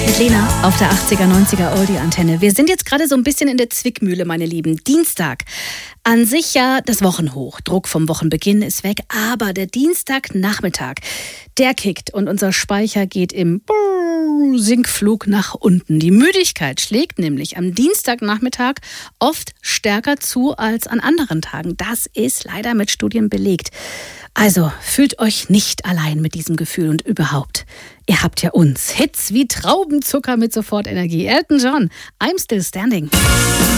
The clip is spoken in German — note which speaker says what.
Speaker 1: Lena auf der 80er, 90er Oldie-Antenne. Wir sind jetzt gerade so ein bisschen in der Zwickmühle, meine Lieben. Dienstag. An sich ja das Wochenhoch. Druck vom Wochenbeginn ist weg. Aber der Dienstagnachmittag, der kickt und unser Speicher geht im Sinkflug nach unten. Die Müdigkeit schlägt nämlich am Dienstagnachmittag oft stärker zu als an anderen Tagen. Das ist leider mit Studien belegt. Also fühlt euch nicht allein mit diesem Gefühl und überhaupt. Ihr habt ja uns. Hits wie Traubenzucker mit Sofortenergie. Elton John, I'm Still Standing.